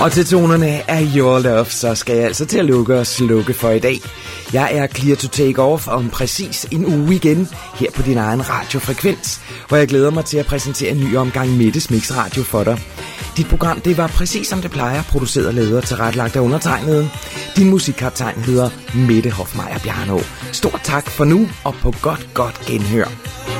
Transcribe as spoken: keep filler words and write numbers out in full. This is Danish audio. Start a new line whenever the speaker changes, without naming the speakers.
Og til tonerne af Your Love, så skal jeg altså til at lukke og slukke for i dag. Jeg er clear to take off om præcis en uge igen, her på din egen radiofrekvens, hvor jeg glæder mig til at præsentere en ny omgang Mettes Mix Radio for dig. Dit program, det var præcis som det plejer, produceret og lavet og tilrettelagt af undertegnede. Din musikkaptajn hedder Mette Hofmeier Bjarnå. Stort tak for nu, og på godt, godt genhør.